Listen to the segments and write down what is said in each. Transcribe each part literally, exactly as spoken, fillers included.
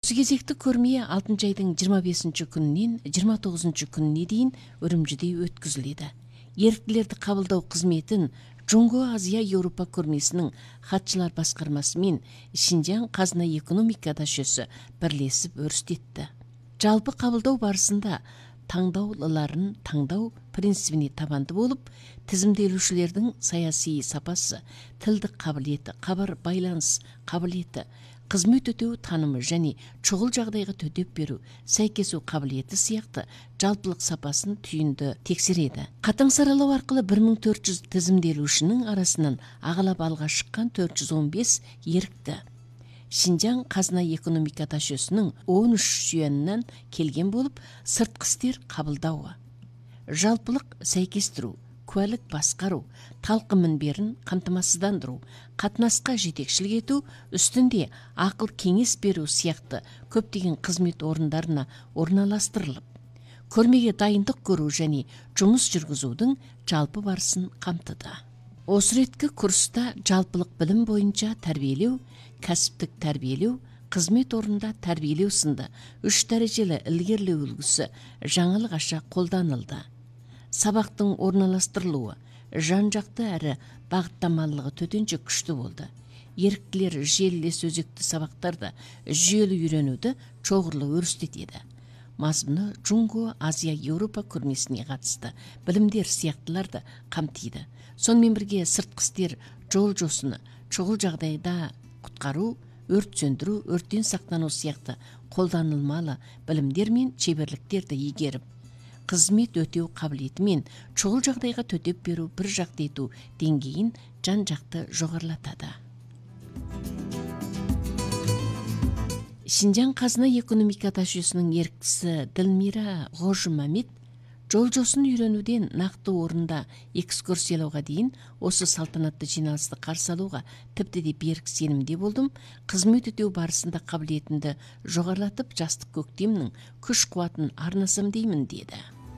Осы кезекті көрме алтынчы айдың жыйырма бешинчи күнүнөн жыйырма тогузунчу күнүнө дейин Үрүмчүдө өткөзүлүүдө. Еріктілерді қабылдау қызметін Жунго Азия Европа көрмесінің хатчылар басқармасы мен Шинжаң қазына экономика дашөсі бірлесіп өрістетті. Жалпы қабылдау барысында таңдаулыларын таңдау принцибіне табанды болып, тізімделушілердің саяси сапасы, тілдік қабілеті, хабар байланыс қабілеті, қызмет өтеу танымы және шұғыл жағдайға төтеп беру, сәйкесу қабілеті сияқты жалпылық сапасын түйінді тексереді. Қатаң саралау арқылы бір мың төрт жүз тізімделушінің арасынан ағалап алға шыққан төрт жүз он бес ерікті. Шинжаң қазына экономика дашөсінің он үш жүйенінен келген болып, сыртқы істер қабылдауы, жалпылық сәйкестіру, куәлік басқару, талқы мінберін қамтамасыздандыру, қатынасқа жетекшілік ету, үстінде ақыл кеңес беру сияқты көптеген қызмет орындарына орналастырылып, көрмеге дайындық көру және жұмыс жүргізудің жалпы барысын қамтыды. Осы реткі курста жалпылық білім бойынша тәрбиелеу, кәсіптік тәрбиелеу, қызмет орында тәрбиелеу сынды үш дәрежелі ілгерілеу үлгісі жаңалық аша қолданылды. Сабақтың орналастырылуы жан-жақты әрі бағыттамалығы төтенше күшті болды. Еріктілер желілес өзекті сабақтарды жүйелі үйренуді чоғырлы өрістетеді. Мазмұны Жунго Азия Европа көрмесіне қатысты білімдер сияқтыларды қамтиды. Сонымен бірге сыртқы істер жол жосыны, шұғыл жағдайда құтқару, өрт сөндіру, өрттен сақтану сияқты қолданылмалы білімдер мен шеберліктерді игеріп, қызмет өтеу қабілеті мен шұғыл жағдайға төтеп беру, бір жақты ету деңгейін жан-жақты жоғарылатады. Шинжаң қазына экономика дашөсінің еріктісі Дилмира Ғожмамет жол жосын үйренуден нақты орында экскурсиялауға дейін осы салтанатты жиналысты қарсы алуға тіпті де берік сенімде болдым. Қызмет өтеу барысында қабілетімді жоғарылатып, жастық көктемнің күш қуатын арнасам деймін деді.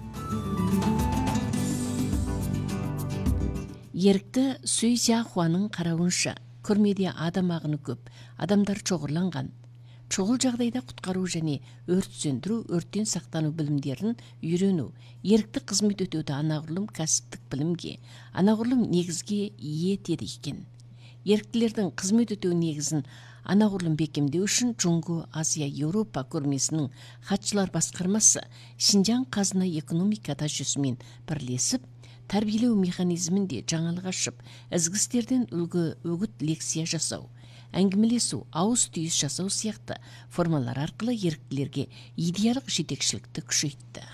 Ерікті Суй Жахуаның қарауынша, көрмеде адам ағыны көп, адамдар шоғырланған. Шұғыл жағдайда құтқару және өрт сөндіру, өрттен сақтану білімдерін үйрену, ерікті қызмет өтеуді анағұрлым кәсіптік білімге, анағұрлым негізге ие етеді екен. Еріктілердің қызмет өтеу негізін анағұрлым бекемдеу үшін Жунго Азия Европа көрмесінің хатчылар басқармасы Шинжаң қазына экономика дашөсімен бірлесіп, тәрбиелеу механизмінде жаңалық ашып, ізгі істерден үлгі өгіт лекция жасау, әңгімелесу, ауыз түйіс жасау сияқты формалар арқылы еріктілерге идеялық жетекшілікті күшейтті.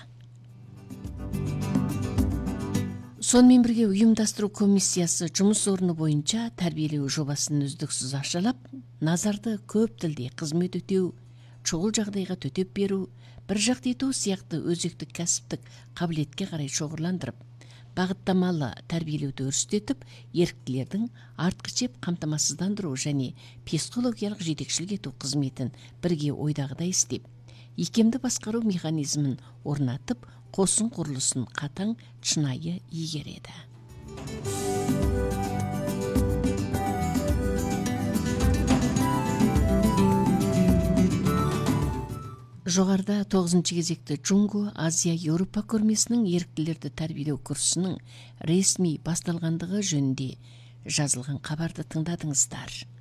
Сонымен бірге ұйымдастыру комиссиясы жұмыс орны бойынша тәрбиелеу жобасын үздіксіз ашалап, назарды көп тілде қызмет өтеу, шұғыл жағдайға төтеп беру, бір жақты ету сияқты өзекті кәсіптік қабілетке қарай шоғырландырып, бағыттамалы тәрбиелеуді өрістетіп, еріктілердің артқы жеп қамтамасыздандыру және психологиялық жетекшілік ету қызметін бірге ойдағыдай істеп, икемді басқару механизмін орнатып, қосын құрылысын қатаң шынайы игереді. Жоғарда тоғызыншы кезекті Жунго Азия Европа көрмесінің еріктілерді тәрбиелеу курсының ресми басталғандығы жөнінде жазылған хабарды тыңдадыңыздар.